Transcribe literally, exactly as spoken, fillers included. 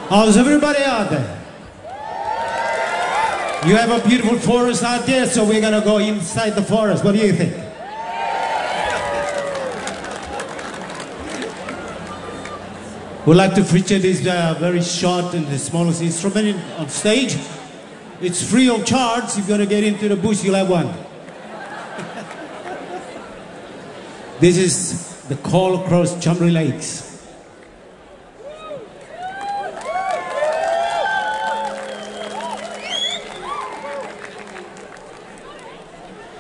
How's everybody out there? You have a beautiful forest out there, so we're gonna go inside the forest. What do you think? We'd like to feature this uh, very short and the smallest instrument in, on stage. It's free of charge. If you're gonna get into the bush, you'll have one. This is the Call Across Chumri Lakes.